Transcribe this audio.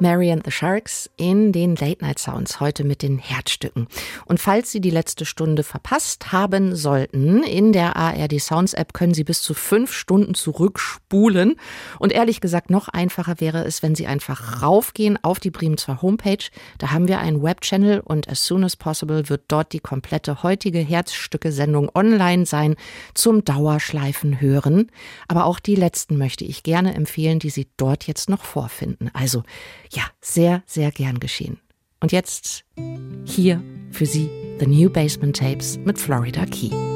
Mary and the Sharks in den Late Night Sounds, heute mit den Herzstücken. Und falls Sie die letzte Stunde verpasst haben sollten, in der ARD Sounds App können Sie bis zu 5 Stunden zurückspulen. Und ehrlich gesagt, noch einfacher wäre es, wenn Sie einfach raufgehen auf die Bremen 2 Homepage. Da haben wir einen Webchannel und as soon as possible wird dort die komplette heutige Herzstücke-Sendung online sein zum Dauerschleifen hören. Aber auch die letzten möchte ich gerne empfehlen, die Sie dort jetzt noch vorfinden. Also ja, sehr, sehr gern geschehen. Und jetzt hier für Sie The New Basement Tapes mit Florida Key.